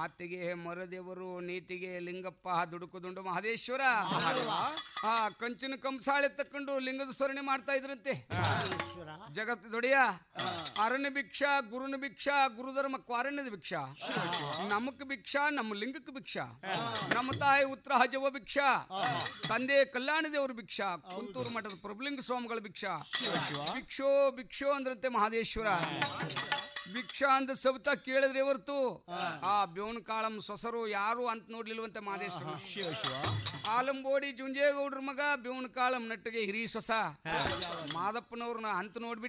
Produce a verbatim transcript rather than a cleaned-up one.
ಮಾತಿಗೆ ಮರದೇವರು, ನೀತಿಗೆ ಲಿಂಗಪ್ಪ, ದುಡುಕುದುಂಡು ಮಹದೇಶ್ವರ. ಆ ಕಂಚಿನ ಕಂಸಾಳೆ ತಕ್ಕೊಂಡು ಲಿಂಗದ ಸ್ವರಣೆ ಮಾಡ್ತಾ ಇದ್ರಂತೆ. ಜಗತ್ ದೊಡೆಯ ಅರಣ್ಯ ಭಿಕ್ಷಾ, ಗುರುನ ಭಿಕ್ಷಾ, ಗುರುಧರ್ಮಕ್ಕೂ ಅರಣ್ಯದ ಭಿಕ್ಷಾ, ನಮಕ್ ಭಿಕ್ಷಾ, ನಮ್ಮ ಲಿಂಗಕ್ಕೆ ಭಿಕ್ಷಾ, ನಮ್ಮ ತಾಯಿ ಉತ್ತರ ಹಜವ ಭಿಕ್ಷಾ, ತಂದೆ ಕಲ್ಯಾಣ ದೇವ್ರ ಭಿಕ್ಷಾ, ಕುಂತೂರು ಮಠದ ಪ್ರಭುಲಿಂಗ ಸ್ವಾಮಿಗಳ ಭಿಕ್ಷಾ. ಭಿಕ್ಷೋ ಭಿಕ್ಷೋ ಅಂದ್ರಂತೆ ಮಹದೇಶ್ವರ. ಭಿಕ್ಷಾ ಅಂದ ಸಬತ ಕೇಳಿದ್ರೆ ಹೊರ್ತು ಆ ಬೇವನ್ ಕಾಳಂ ಸೊಸರು ಯಾರು ಅಂತ ನೋಡ್ಲಿಲ್ವಂತೆ ಮಹದೇಶ್ವರ. ಆಲಂಬೋಡಿ ಜುಂಜೇಗೌಡ್ರ ಮಗ ಬೇವನ್ ಕಾಳಂ ನಟ್ಟಿಗೆ ಹಿರಿ ಸೊಸ ಮಾದಪ್ಪನವ್ರನ್ನ ಅಂತ ನೋಡ್ಬಿಟ್ಟು